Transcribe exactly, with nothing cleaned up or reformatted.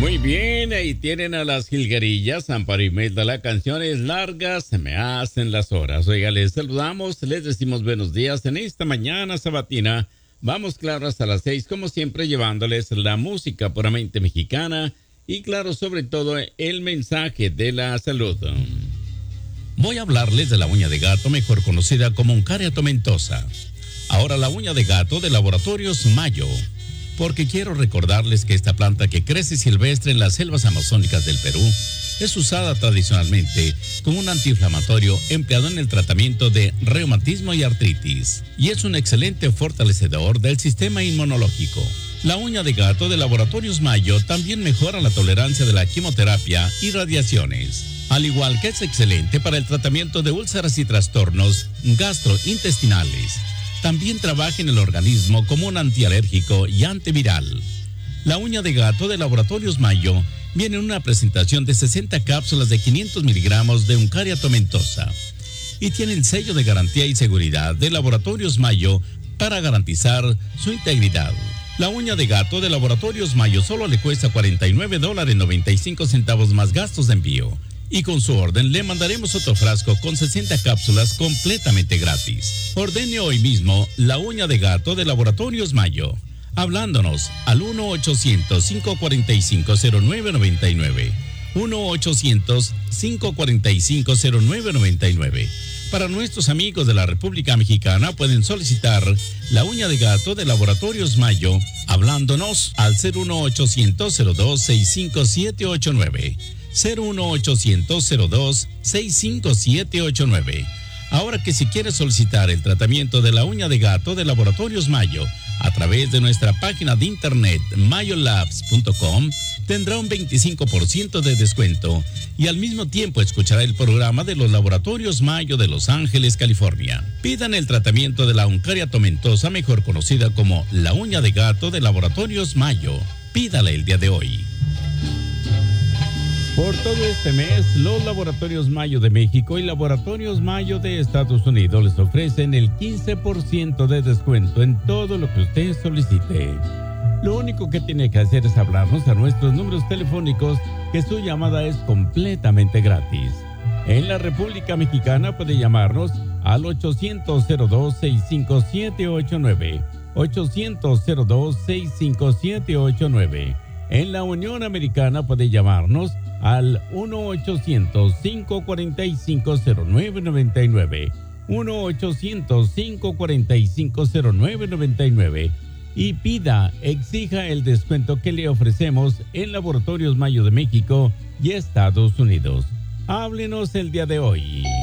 Muy bien, ahí tienen a las jilguerillas, Amparo y Imelda. La canción es larga, se me hacen las horas. Oiga, les saludamos, les decimos buenos días en esta mañana sabatina. Vamos, claro, hasta las seis, como siempre, llevándoles la música puramente mexicana y, claro, sobre todo, el mensaje de la salud. Voy a hablarles de la uña de gato, mejor conocida como Uncaria tomentosa. Ahora la uña de gato de Laboratorios Mayo, porque quiero recordarles que esta planta que crece silvestre en las selvas amazónicas del Perú es usada tradicionalmente como un antiinflamatorio empleado en el tratamiento de reumatismo y artritis, y es un excelente fortalecedor del sistema inmunológico. La uña de gato de Laboratorios Mayo también mejora la tolerancia de la quimioterapia y radiaciones, al igual que es excelente para el tratamiento de úlceras y trastornos gastrointestinales. También trabaja en el organismo como un antialérgico y antiviral. La uña de gato de Laboratorios Mayo viene en una presentación de sesenta cápsulas de quinientos miligramos de Uncaria tomentosa y tiene el sello de garantía y seguridad de Laboratorios Mayo para garantizar su integridad. La uña de gato de Laboratorios Mayo solo le cuesta cuarenta y nueve dólares noventa y cinco centavos más gastos de envío. Y con su orden le mandaremos otro frasco con sesenta cápsulas completamente gratis. Ordene hoy mismo la uña de gato de Laboratorios Mayo, hablándonos al uno ochocientos, cinco cuatro cinco, cero nueve nueve nueve. uno ochocientos, cinco cuatro cinco, cero nueve nueve nueve. Para nuestros amigos de la República Mexicana pueden solicitar la uña de gato de Laboratorios Mayo, hablándonos al cero uno ochocientos, cero dos, seis cinco siete ocho nueve. cero uno ochocientos, cero dos, seis cinco siete ocho nueve. Ahora que si quieres solicitar el tratamiento de la uña de gato de Laboratorios Mayo a través de nuestra página de internet mayolabs punto com, tendrá un veinticinco por ciento de descuento y al mismo tiempo escuchará el programa de los Laboratorios Mayo de Los Ángeles, California. Pidan el tratamiento de la Uncaria tomentosa, mejor conocida como la uña de gato de Laboratorios Mayo. Pídala el día de hoy. Por todo este mes, los Laboratorios Mayo de México y Laboratorios Mayo de Estados Unidos les ofrecen el quince por ciento de descuento en todo lo que usted solicite. Lo único que tiene que hacer es hablarnos a nuestros números telefónicos, que su llamada es completamente gratis. En la República Mexicana puede llamarnos al ochocientos, cero dos, seis cinco siete ocho nueve, ochocientos, cero dos, seis cinco siete ocho nueve. En la Unión Americana puede llamarnos al uno ochocientos, cinco cuatro cinco, cero nueve nueve nueve, uno ochocientos, cinco cuatro cinco, cero nueve nueve nueve, y pida, exija el descuento que le ofrecemos en Laboratorios Mayo de México y Estados Unidos. Háblenos el día de hoy.